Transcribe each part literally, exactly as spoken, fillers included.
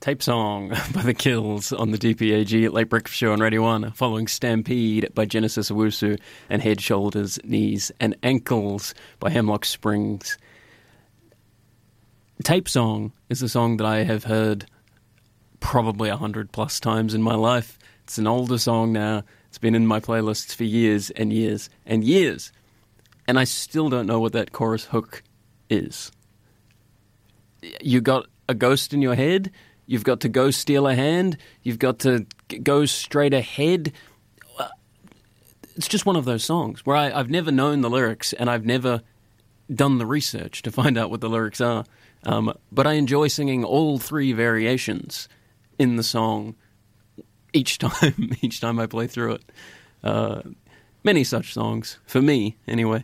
Tape Song by The Kills on the D P A G Late Breakfast Show on Radio one, following Stampede by Genesis Owusu, and Head, Shoulders, Knees and Ankles by Hemlock Springs. Tape Song is a song that I have heard probably a hundred plus times in my life. It's an older song now. It's been in my playlists for years and years and years. And I still don't know what that chorus hook is. You got a ghost in your head? You've got to go steal a hand. You've got to go straight ahead. It's just one of those songs where I, I've never known the lyrics and I've never done the research to find out what the lyrics are. Um, but I enjoy singing all three variations in the song each time, each time I play through it. Uh, many such songs, for me anyway.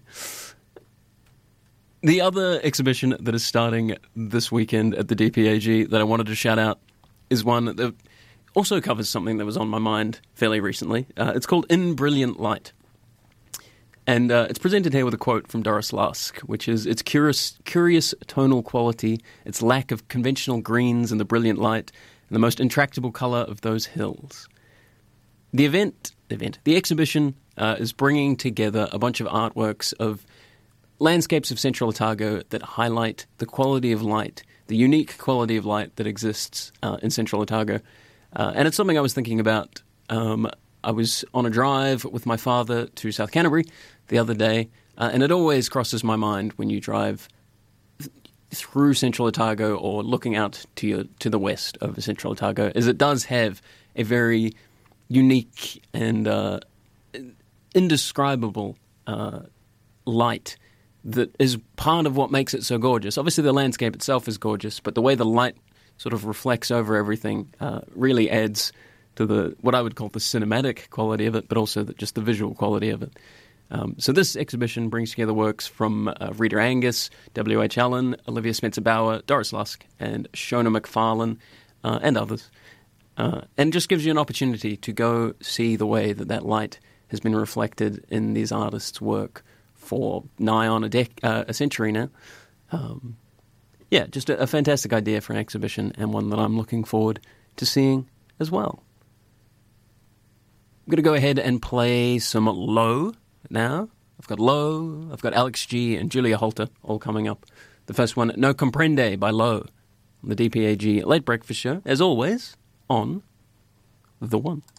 The other exhibition that is starting this weekend at the D P A G that I wanted to shout out is one that also covers something that was on my mind fairly recently. Uh, it's called In Brilliant Light. And uh, it's presented here with a quote from Doris Lusk, which is, its curious, curious tonal quality, its lack of conventional greens and the brilliant light, and the most intractable colour of those hills. The event, the event, the exhibition uh, is bringing together a bunch of artworks of landscapes of Central Otago that highlight the quality of light, the unique quality of light that exists uh, in Central Otago. Uh, and it's something I was thinking about. Um, I was on a drive with my father to South Canterbury the other day, uh, and it always crosses my mind when you drive th- through Central Otago or looking out to your, to the west of Central Otago, is it does have a very unique and uh, indescribable uh, light that is part of what makes it so gorgeous. Obviously, the landscape itself is gorgeous, but the way the light sort of reflects over everything uh, really adds to the what I would call the cinematic quality of it, but also the, just the visual quality of it. Um, so this exhibition brings together works from uh, Rita Angus, W H Allen, Olivia Spencer-Bauer, Doris Lusk, and Shona McFarlane, uh, and others. Uh, and just gives you an opportunity to go see the way that that light has been reflected in these artists' work for nigh on a, dec- uh, a century now. Um, yeah, just a, a fantastic idea for an exhibition, and one that I'm looking forward to seeing as well. I'm going to go ahead and play some Low now. I've got Low, I've got Alex G and Julia Holter all coming up. The first one, No Comprende by Low, on the D P A G Late Breakfast Show, as always, on The One.